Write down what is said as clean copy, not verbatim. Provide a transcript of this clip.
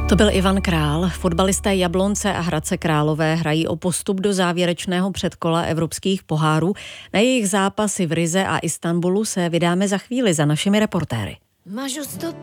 To byl Ivan Král. Fotbalisté Jablonce a Hradce Králové hrají o postup do závěrečného předkola evropských pohárů. Na jejich zápasy v Rize a Istanbulu se vydáme za chvíli za našimi reportéry.